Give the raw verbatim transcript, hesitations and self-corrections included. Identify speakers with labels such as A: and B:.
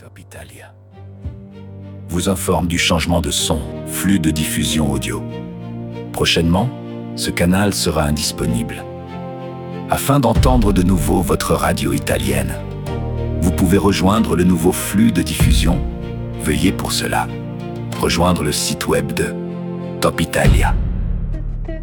A: Top Italia vous informe du changement de son, flux de diffusion audio. Prochainement, ce canal sera indisponible. Afin d'entendre de nouveau votre radio italienne, vous pouvez rejoindre le nouveau flux de diffusion. Veuillez pour cela rejoindre le site web de Top Italia.